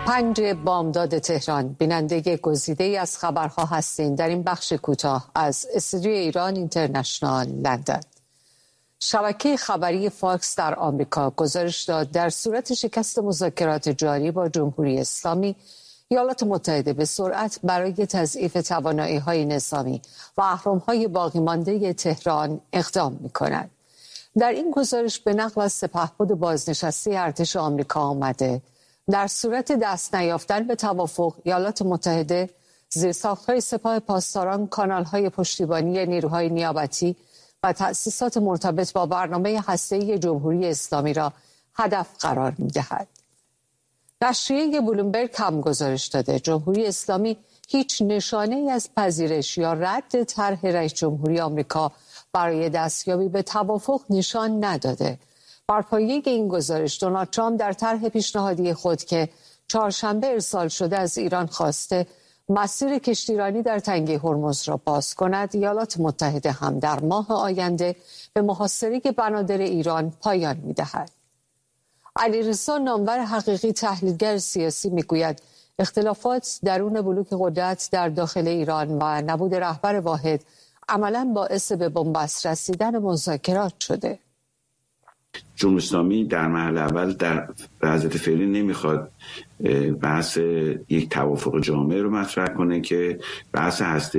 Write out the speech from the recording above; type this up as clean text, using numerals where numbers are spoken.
5 بامداد تهران، بیننده گزیده‌ای از خبرها هستین در این بخش کوتاه از استودیوی ایران اینترنشنال لندن. شبکه خبری فاکس در آمریکا گزارش داد در صورت شکست مذاکرات جاری با جمهوری اسلامی، ایالات متحده به سرعت برای تضعیف توانایی‌های نظامی و اهرم‌های باقی مانده تهران اقدام می‌کند. در این گزارش به نقل از سپهبد بازنشسته ارتش آمریکا آمده در صورت دست نیافتن به توافق، ایالات متحده زیرساخت‌های سپاه پاسداران، کانال‌های پشتیبانی نیروهای نیابتی و تأسیسات مرتبط با برنامه هسته‌ای جمهوری اسلامی را هدف قرار می‌دهد. نشریه بلومبرگ هم گزارش داده جمهوری اسلامی هیچ نشانه‌ای از پذیرش یا رد طرح رئیس جمهوری آمریکا برای دستیابی به توافق نشان نداده. بر پایه این گزارش دونالد ترامپ در طرح پیشنهادی خود که چهارشنبه ارسال شده از ایران خواسته مسیر کشتیرانی در تنگه هرمز را باز کند. ایالات متحده هم در ماه آینده به محاصره بنادر ایران پایان می‌دهد. علیرضا نامور حقیقی، تحلیلگر سیاسی، میگوید اختلافات درون بلوک قدرت در داخل ایران و نبود رهبر واحد عملاً باعث به بنبست رسیدن مذاکرات شده. جمهوری اسلامی در مرحله اول در وضعیت فعلی نمیخواد بحث یک توافق جامع رو مطرح کنه که بحث هسته